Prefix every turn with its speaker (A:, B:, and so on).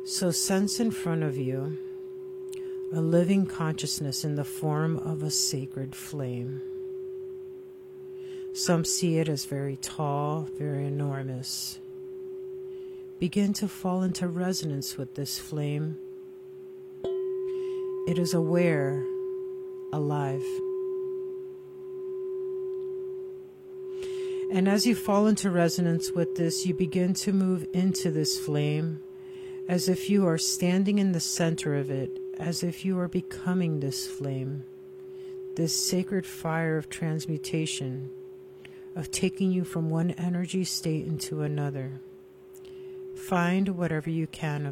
A: So sense in front of you a living consciousness in the form of a sacred flame. Some see it as very tall, very enormous. Begin to fall into resonance with this flame. It is aware, alive. And as you fall into resonance with this, you begin to move into this flame as if you are standing in the center of it, as if you are becoming this flame, this sacred fire of transmutation, of taking you from one energy state into another. Find whatever you can of